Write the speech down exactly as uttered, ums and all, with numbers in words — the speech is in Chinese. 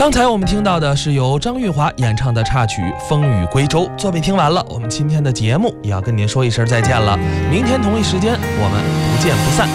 刚才我们听到的是由张玉华演唱的插曲《风雨归舟》。作品听完了，我们今天的节目也要跟您说一声再见了。明天同一时间，我们不见不散。